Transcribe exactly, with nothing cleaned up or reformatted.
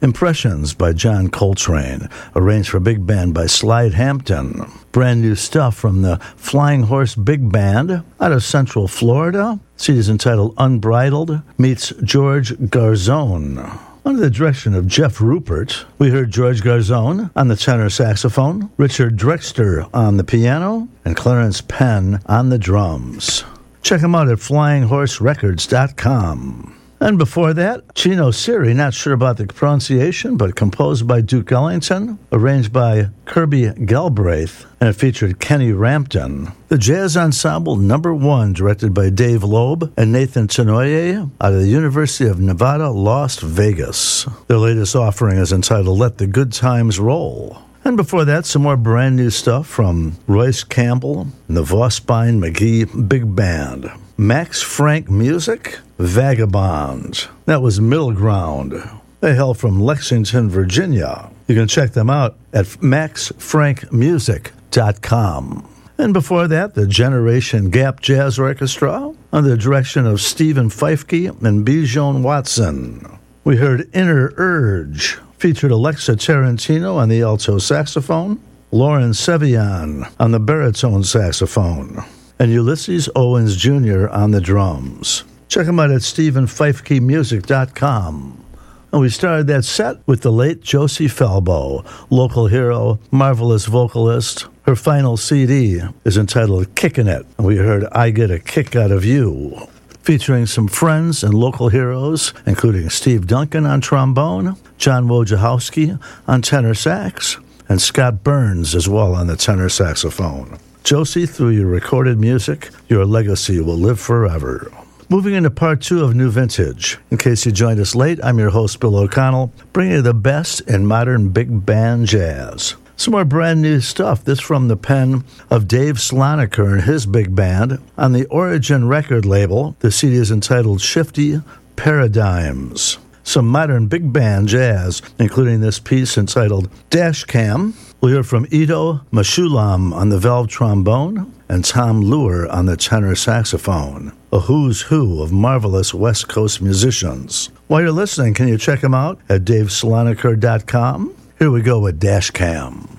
Impressions by John Coltrane, arranged for big band by Slide Hampton. Brand new stuff from the Flying Horse Big Band out of Central Florida. C D is entitled Unbridled meets George Garzone. Under the direction of Jeff Rupert, we heard George Garzone on the tenor saxophone, Richard Drexler on the piano, and Clarence Penn on the drums. Check them out at flying horse records dot com. And before that, Chino Siri, not sure about the pronunciation, but composed by Duke Ellington, arranged by Kirby Galbraith, and it featured Kenny Rampton. The Jazz Ensemble Number One, directed by Dave Loeb and Nathan Tenoye, out of the University of Nevada, Las Vegas. Their latest offering is entitled Let the Good Times Roll. And before that, some more brand new stuff from Royce Campbell and the Vosspine McGee Big Band. Max Frank Music, Vagabond. That was Middle Ground. They hail from Lexington, Virginia. You can check them out at max frank music dot com. And before that, the Generation Gap Jazz Orchestra under the direction of Stephen Feifke and Bijon Watson. We heard Inner Urge, featured Alexa Tarantino on the alto saxophone, Lauren Sevian on the baritone saxophone, and Ulysses Owens Junior on the drums. Check them out at stephen feifke music dot com. And we started that set with the late Josie Felbo, local hero, marvelous vocalist. Her final C D is entitled Kickin' It, and we heard I Get a Kick Out of You, featuring some friends and local heroes, including Steve Duncan on trombone, John Wojciechowski on tenor sax, and Scott Burns as well on the tenor saxophone. Josie, through your recorded music, your legacy will live forever. Moving into part two of New Vintage. In case you joined us late, I'm your host, Bill O'Connell, bringing you the best in modern big band jazz. Some more brand new stuff. This from the pen of Dave Sloniker and his big band. On the Origin record label, the C D is entitled Shifty Paradigms. Some modern big band jazz, including this piece entitled Dash Cam. We'll hear from Ido Mashulam on the valve trombone and Tom Lure on the tenor saxophone. A who's who of marvelous West Coast musicians. While you're listening, can you check them out at dave sloniker dot com? Here we go with Dash Cam.